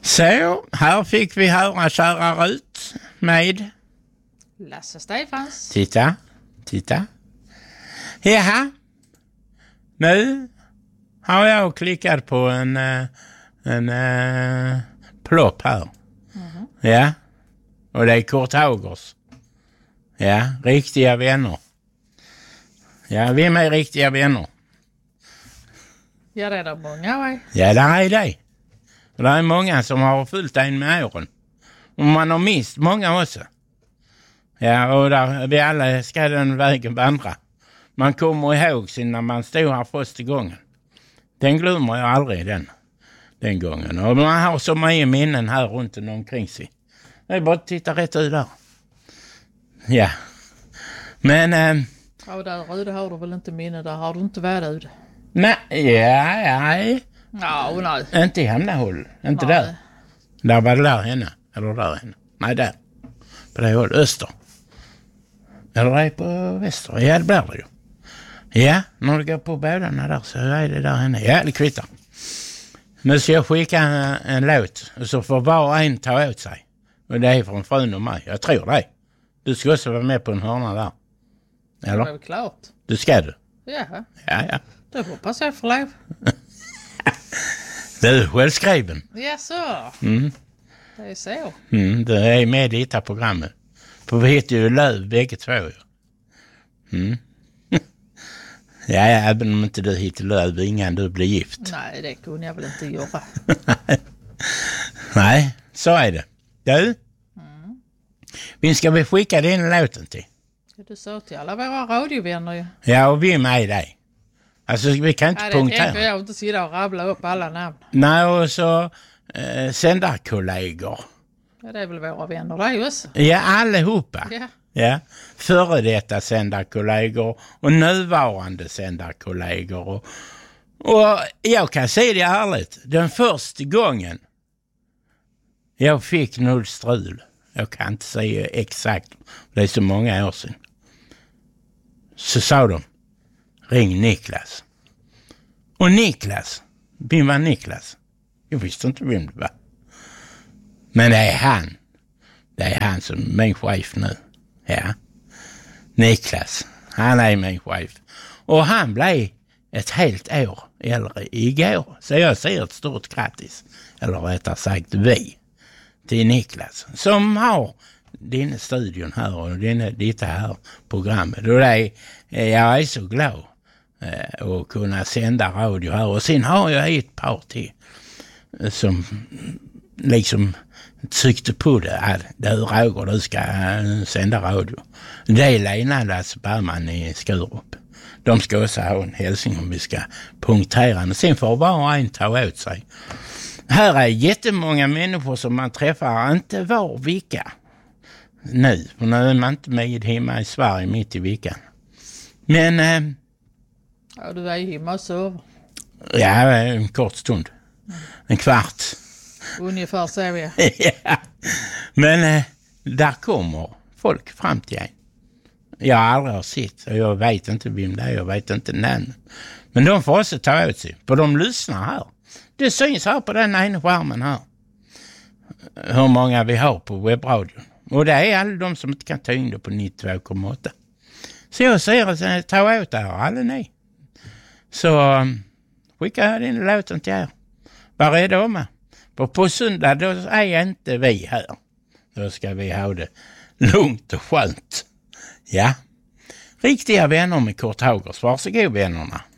Så, här fick vi höra köra ut med Lasse Stefans. Titta. Jaha. Nu har jag klickat på en plopp här. Ja. Och det är Kurt Haugers. Ja, riktiga vänner. Ja, vi är med riktiga vänner. Ja, det är det många, va? Ja, där är det. Och det är många som har följt en med åren. Och man har mist många också. Ja, och där, vi alla ska den vägen vandra. Man kommer ihåg sin när man stod här första gången. Den glömmer jag aldrig den gången. Och man har så många minnen här runt omkring sig. Det är bara att titta rätt ut där. Ja. Men... Ja, där ute har du väl inte minne. Där har du inte varit ute. Nej. Ja, nej. Inte i Hamnahåll. Inte Nej. där. Där var det där henne. Eller där henne. Nej, där. På det hållet. Öster. Eller det är på väster. Ja, det blir det ju. Ja, när du går på bådarna där så är det där henne. Ja, det kvittar. Nu ska jag skicka en låt. Och så får var en ta åt sig. Och det är från frun och mig. Jag tror det. Du ska också vara med på en hörna där. Eller? Det är väl klart. Du ska du? Ja. Ja. Det hoppas jag får lov. Du är självskriven. Ja, så. Det är så. Du är med i detta programmet. För vi heter ju Löv bägge två. Ja, även om inte du hittar Löv innan du blir gift. Nej, det kunde jag väl inte göra. Nej, så är det. Du? Vi ska väl skicka din låten till? Du sa till alla våra radiovänner ju. Ja, och vi är med i dig. Alltså, vi kan inte punktera. Det tänker jag inte sitta och rabbla upp alla namn. Nej, och så sändarkollegor. Ja, det är väl våra vänner där ju också. Ja, allihopa. Ja. Ja, före detta sändarkollegor och nuvarande sändarkollegor. Och jag kan säga det ärligt. Den första gången jag fick noll strul. Jag kan inte säga exakt. Det är så många år sedan. Så sa de, ring Niklas. Och Niklas, vem var Niklas? Jag visste inte vem det var. Men det är han. Det är han som är min chef nu. Ja. Niklas. Han är min chef. Och han blev ett helt år äldre igår. Så jag säger ett stort grattis. Eller rättare sagt vi. Till Niklas. Som har din studion här och ditt här programmet. Och det är, jag är så glad att kunna sända radio här. Och sen har jag ett par till som liksom tryckte på det. Det är Roger, du ska sända radio. Det är Lena Lasse Bergman i Skurup. De ska också ha en hälsning om vi ska punktera. Och sen får bara en ta åt sig. Här är jättemånga människor som man träffar inte var vecka nu. För nu är man inte med hemma i Sverige mitt i veckan. Men... ja, du är hemma och sover. Ja, en kort stund. En kvart. Ungefär så vi. Ja. Men där kommer folk fram till en. Jag aldrig har sett. Och jag vet inte vem det är. Jag vet inte namn. Men de får också ta ut sig. För de lyssnar här. Det syns här på den ena skärmen här. Hur många vi har på webbradion. Och det är alla de som inte kan ta in det på 92,8. Så jag säger att ta åt er alla ni. Så skicka jag din låten till er. Var rädda om er. För på söndag då är inte vi här. Då ska vi ha det lugnt och skönt. Ja. Riktiga vänner med Kurt Haugers. Varsågod vännerna.